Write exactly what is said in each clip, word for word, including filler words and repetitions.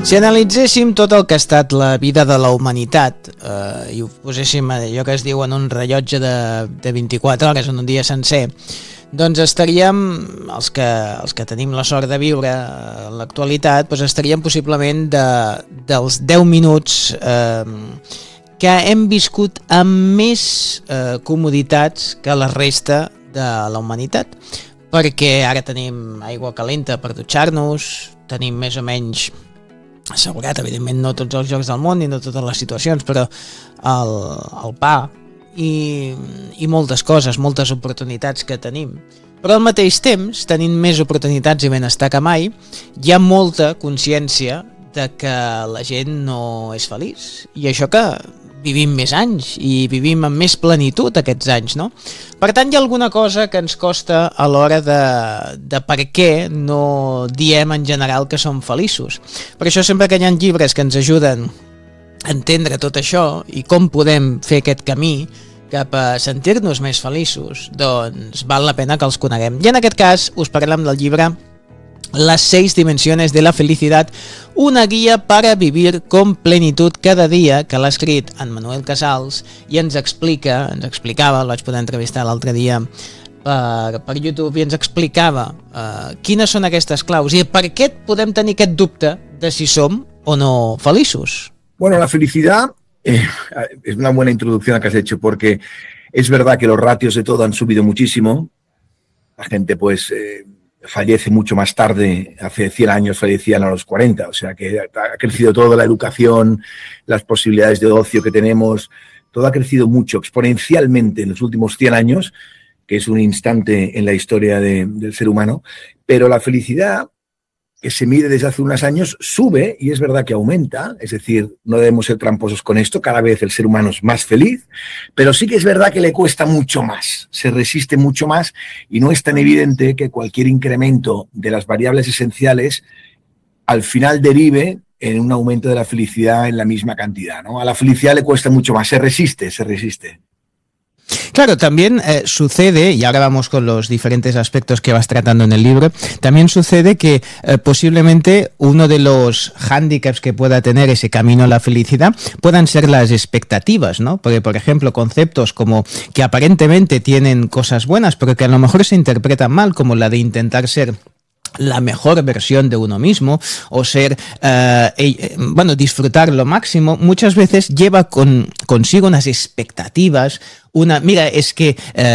Si analitzéssim tot el que ha estat la vida de la humanitat eh, i ho poséssim allò que es diu en un rellotge de, de vint-i-quatre hores, en un dia sencer, doncs estaríem, els que, els que tenim la sort de viure en l'actualitat, doncs estaríem possiblement de, dels deu minuts eh, que hem viscut amb més eh, comoditats que la resta de la humanitat, perquè ara tenim aigua calenta per dutxar-nos, tenim més o menys assegurat, evidentment no tots els llocs del món i no totes les situacions, però el, el pa i, i moltes coses, moltes oportunitats que tenim. Però al mateix temps, tenint més oportunitats i benestar que mai, hi ha molta consciència de que la gent no és feliç. I això que vivim més anys i vivim amb més plenitud aquests anys, no? Per tant, hi ha alguna cosa que ens costa a l'hora de, de per què no diem en general que som feliços. Per això sempre que hi ha llibres que ens ajuden a entendre tot això i com podem fer aquest camí cap a sentir-nos més feliços, doncs val la pena que els coneguem. I en aquest cas us parlem del llibre Las seis dimensiones de la felicidad, una guia para vivir con plenitud cada dia, que l'ha escrit en Manuel Casals i ens explica, ens explicava, el vaig poder entrevistar l'altre dia per, per YouTube, i ens explicava uh, quines són aquestes claus i per què podem tenir aquest dubte de si som o no feliços. Bueno, la felicidad eh, es una buena introducción a que has hecho, porque es verdad que los ratios de todo han subido muchísimo. La gente pues eh, fallece mucho más tarde, hace cien años fallecían a los cuarenta, o sea que ha crecido todo, la educación, las posibilidades de ocio que tenemos, todo ha crecido mucho, exponencialmente en los últimos cien años, que es un instante en la historia de, del ser humano, pero la felicidad, que se mide desde hace unos años, sube y es verdad que aumenta, es decir, no debemos ser tramposos con esto, cada vez el ser humano es más feliz, pero sí que es verdad que le cuesta mucho más, se resiste mucho más y no es tan evidente que cualquier incremento de las variables esenciales al final derive en un aumento de la felicidad en la misma cantidad, ¿no? A la felicidad le cuesta mucho más, se resiste, se resiste. Claro, también eh, sucede, y ahora vamos con los diferentes aspectos que vas tratando en el libro, también sucede que eh, posiblemente uno de los hándicaps que pueda tener ese camino a la felicidad puedan ser las expectativas, ¿no? Porque, por ejemplo, conceptos como que aparentemente tienen cosas buenas, pero que a lo mejor se interpretan mal, como la de intentar ser la mejor versión de uno mismo o ser, eh, eh, bueno, disfrutar lo máximo, muchas veces lleva con, consigo unas expectativas, una, mira, es que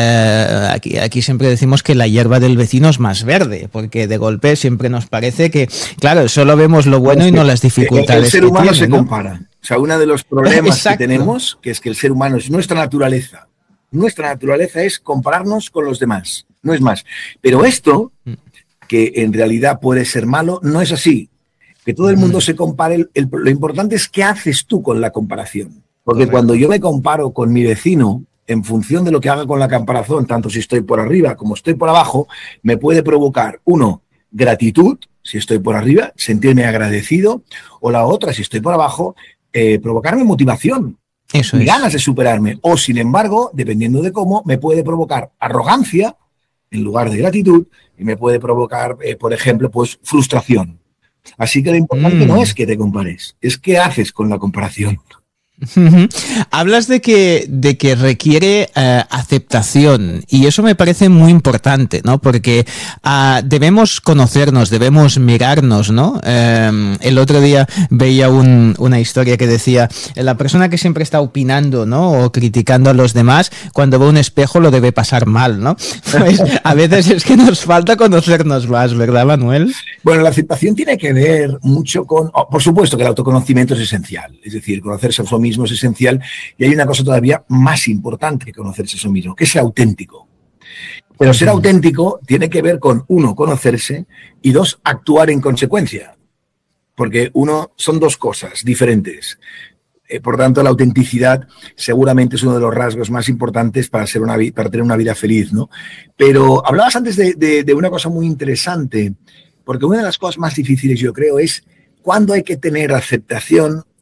eh, aquí, aquí siempre decimos que la hierba del vecino es más verde, porque de golpe siempre nos parece que, claro, solo vemos lo bueno y no las dificultades. El ser humano que tiene, se ¿no? compara. O sea, uno de los problemas Exacto. que tenemos, que es que el ser humano es nuestra naturaleza. Nuestra naturaleza es compararnos con los demás, no es más. Pero esto, que en realidad puede ser malo, no es así. Que todo el mundo se compare, el, el, lo importante es qué haces tú con la comparación. Porque Correcto. Cuando yo me comparo con mi vecino, en función de lo que haga con la comparación, tanto si estoy por arriba como estoy por abajo, me puede provocar, uno, gratitud, si estoy por arriba, sentirme agradecido, o la otra, si estoy por abajo, eh, provocarme motivación. Eso y es. ganas de superarme. O, sin embargo, dependiendo de cómo, me puede provocar arrogancia en lugar de gratitud, y me puede provocar, eh, por ejemplo, pues frustración. Así que lo importante mm. no es que te compares, es qué haces con la comparación. Uh-huh. Hablas de que, de que requiere uh, aceptación, y eso me parece muy importante, ¿no? Porque uh, debemos conocernos, debemos mirarnos, ¿no? Um, el otro día veía un, una historia que decía, la persona que siempre está opinando, ¿no? O criticando a los demás, cuando ve un espejo lo debe pasar mal, ¿no? Pues a veces es que nos falta conocernos más, ¿verdad, Manuel? Bueno, la aceptación tiene que ver mucho con, oh, por supuesto que el autoconocimiento es esencial, es decir, conocerse a uno mismo es esencial, y hay una cosa todavía más importante que conocerse a sí mismo, que es ser auténtico. Pero ser auténtico tiene que ver con, uno, conocerse, y dos, actuar en consecuencia. Porque uno, son dos cosas diferentes. Eh, por tanto, la autenticidad seguramente es uno de los rasgos más importantes para, ser una, para tener una vida feliz, ¿no? Pero hablabas antes de, de, de una cosa muy interesante, porque una de las cosas más difíciles, yo creo, es cuándo hay que tener aceptación